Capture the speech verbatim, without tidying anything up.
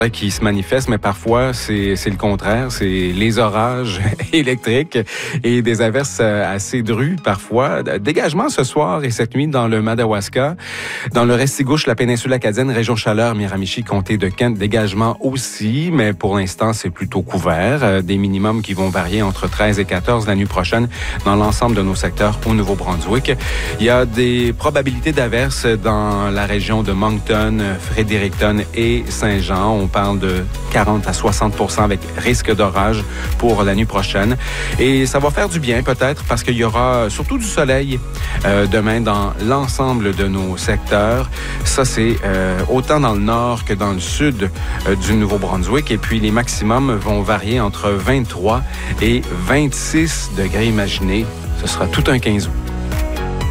qui se manifestent, mais parfois, c'est, c'est le contraire. C'est les orages électriques et des averses assez drues parfois. Dégagement ce soir et cette nuit dans le Madawaska, dans le Restigouche, la péninsule acadienne, région chaleur, Miramichi, comté de Kent. Dégagement aussi, mais pour l'instant, c'est plutôt couvert. Des minimums qui vont varier entre treize et quatorze la nuit prochaine dans l'ensemble de nos secteurs au Nouveau-Brunswick. Il y a des probabilités d'averses dans la région de Moncton, Fredericton et Saint-Jean. On parle de quarante à soixante pour cent avec risque d'orage pour la nuit prochaine. Et ça va faire du bien peut-être parce qu'il y aura surtout du soleil euh, demain dans l'ensemble de nos secteurs. Ça, c'est euh, autant dans le nord que dans le sud euh, du Nouveau-Brunswick. Et puis, les maximums vont varier entre vingt-trois et vingt-six degrés imaginés. Ce sera tout un quinze août.